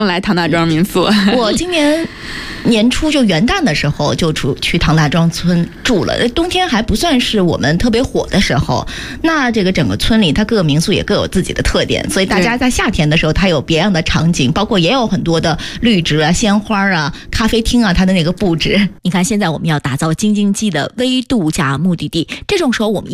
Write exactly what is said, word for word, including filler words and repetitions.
来唐大庄民宿。 我今年年初就元旦的时候就出去唐大庄村住了，冬天还不算是我们特别火的时候。那这个整个村里，它各个民宿也各有自己的特点，所以大家在夏天的时候，它有别样的场景，包括也有很多的绿植啊、鲜花啊、咖啡厅啊，它的那个布置。你看，现在我们要打造京津冀的微度假目的地，这种时候我们